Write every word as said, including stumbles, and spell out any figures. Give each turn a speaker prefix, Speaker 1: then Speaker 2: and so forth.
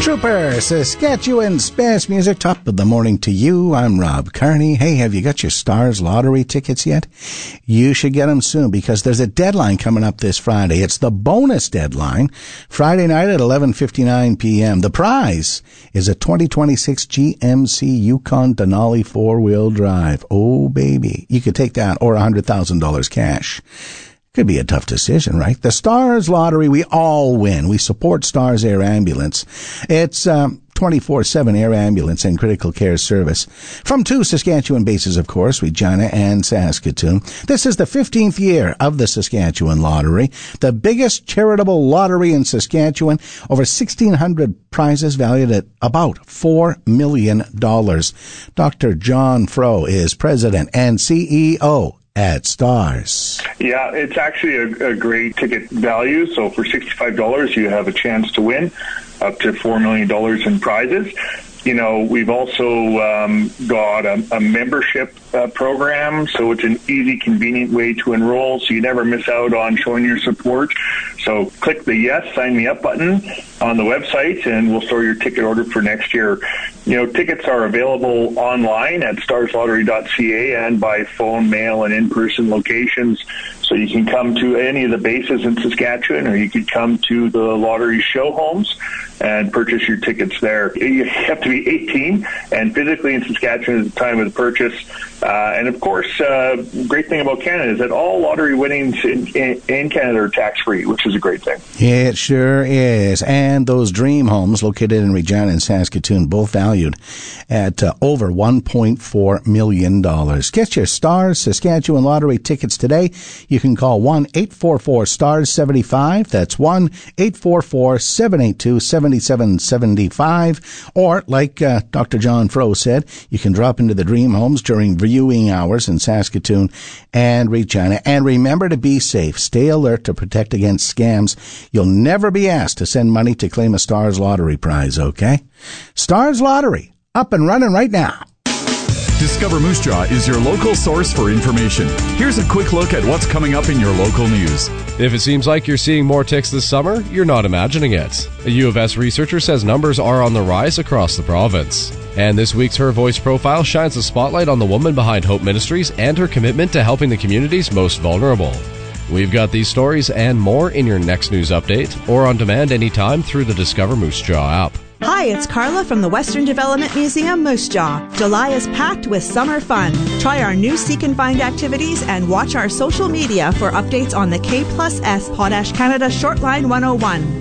Speaker 1: Trooper, Saskatchewan's best music, top of the morning to you. I'm Rob Carney. Hey, have you got your Stars Lottery tickets yet? You should get them soon because there's a deadline coming up this Friday. It's the bonus deadline, Friday night at eleven fifty-nine p.m. The prize is a twenty twenty-six G M C Yukon Denali four-wheel drive. Oh, baby. You could take that or one hundred thousand dollars cash. Could be a tough decision, right? The Stars Lottery, we all win. We support Stars Air Ambulance. It's um, twenty-four seven air ambulance and critical care service from two Saskatchewan bases, of course, Regina and Saskatoon. This is the fifteenth year of the Saskatchewan Lottery, the biggest charitable lottery in Saskatchewan. Over sixteen hundred prizes valued at about four million dollars. Doctor John Fro is president and C E O at Stars.
Speaker 2: Yeah, it's actually a, a great ticket value. So for sixty-five dollars, you have a chance to win up to four million dollars in prizes. You know, we've also um, got a, a membership uh, program, so it's an easy, convenient way to enroll, so you never miss out on showing your support. So click the Yes, Sign Me Up button on the website, and we'll store your ticket order for next year. You know, tickets are available online at stars lottery dot c a and by phone, mail, and in-person locations. So you can come to any of the bases in Saskatchewan, or you could come to the lottery show homes and purchase your tickets there. You have to be eighteen and physically in Saskatchewan at the time of the purchase. Uh, and of course, uh, great thing about Canada is that all lottery winnings in, in, in Canada are tax-free, which is a great thing.
Speaker 1: It sure is. And those dream homes located in Regina and Saskatoon, both valued at uh, over one point four million dollars. Get your Stars Saskatchewan Lottery tickets today. You can call one eight four four stars seven five. That's one eight four four seven eight two seven seven seven five. Or, like uh, Doctor John Fro said, you can drop into the dream homes during viewing hours in Saskatoon and Regina. And remember to be safe. Stay alert to protect against scams. You'll never be asked to send money to claim a Stars Lottery prize, okay? Stars Lottery, up and running right now.
Speaker 3: Discover Moose Jaw is your local source for information. Here's a quick look at what's coming up in your local news.
Speaker 4: If it seems like you're seeing more ticks this summer, you're not imagining it. A U of S researcher says numbers are on the rise across the province. And this week's Her Voice profile shines a spotlight on the woman behind Hope Ministries and her commitment to helping the community's most vulnerable. We've got these stories and more in your next news update or on demand anytime through the Discover Moose Jaw app.
Speaker 5: Hi, it's Carla from the Western Development Museum, Moose Jaw. July is packed with summer fun. Try our new Seek and Find activities and watch our social media for updates on the K plus S Potash Canada Shortline one oh one.